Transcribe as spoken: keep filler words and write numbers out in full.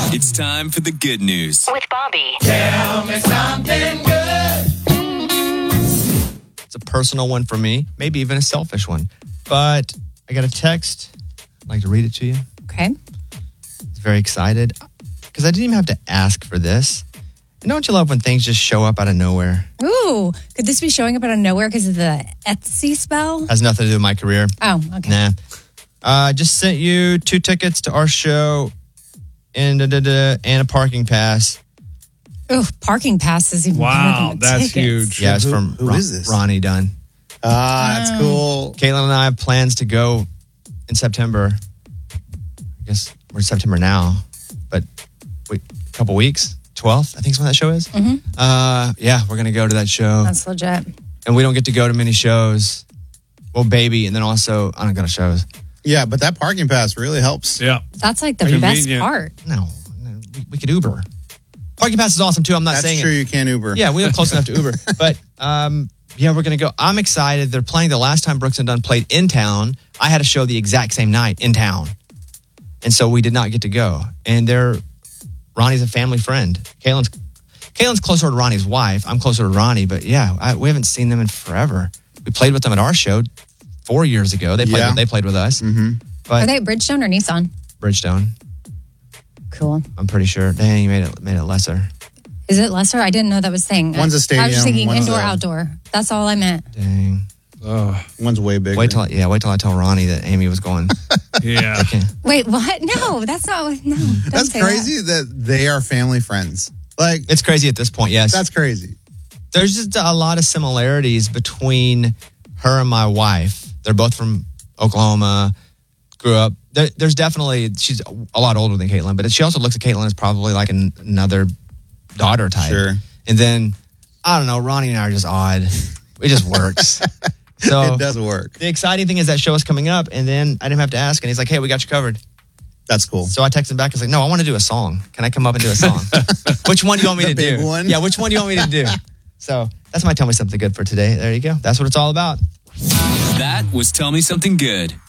It's time for the good news with Bobby. Tell me something good. It's a personal one for me, maybe even a selfish one. But I got a text. I'd like to read it to you. Okay. I was very excited because I didn't even have to ask for this. And don't you love when things just show up out of nowhere? Ooh, could this be showing up out of nowhere because of the Etsy spell? Has nothing to do with my career. Oh, okay. Nah. I uh, just sent you two tickets to our show and, da, da, da, and a parking pass. Ooh, parking pass is even Wow, better than the that's tickets. huge. Yeah, it's Who- from who Ron- is this? Ronnie Dunn. Ah, that's cool. Caitlin and I have plans to go in September. I guess we're in September now, but wait, a couple weeks. twelfth, I think is when that show is. Mm-hmm. Uh, yeah, we're going to go to that show. That's legit. And we don't get to go to many shows. Well, baby, and then also I don't go to shows. Yeah, but that parking pass really helps. Yeah. That's like the Convenient. best part. No, no, we, we could Uber. Parking pass is awesome too. I'm not That's saying true. it. You can't Uber. Yeah, we live close enough to Uber. But um, yeah, we're going to go. I'm excited. They're playing the last time Brooks and Dunn played in town. I had a show the exact same night in town. And so we did not get to go. And they're, Ronnie's a family friend. Caitlin's, Caitlin's closer to Ronnie's wife. I'm closer to Ronnie. But yeah, I, we haven't seen them in forever. We played with them at our show four years ago. They played, Yeah. with, they played with us. Mm-hmm. But Are they at Bridgestone or Nissan? Bridgestone, Cool. I'm pretty sure. Dang, you made it, made it lesser. Is it lesser? I didn't know that was thing. One's a I was stadium, just thinking one's indoor, a- outdoor. That's all I meant. Dang. Oh, One's way bigger. Wait till I, yeah, wait till I tell Ronnie that Amy was going. yeah. Okay. Wait, what? No, that's not. No, don't That's say crazy that. they are family friends. Like, It's crazy at this point, yes. that's crazy. There's just a lot of similarities between her and my wife. They're both from Oklahoma, grew up. There, there's definitely, she's a lot older than Caitlin, but she also looks at Caitlin as probably like an, another daughter type. Sure. And then, I don't know, Ronnie and I are just odd. It just works. So It does work. the exciting thing is that show is coming up, and then I didn't have to ask, and he's like, hey, we got you covered. That's cool. So I texted him back. I was like, no, I want to do a song. Can I come up and do a song? Which one do you want me The to big do? one? Yeah, which one do you want me to do? So that's my Tell Me Something Good for today. There you go. That's what it's all about. That was Tell Me Something Good.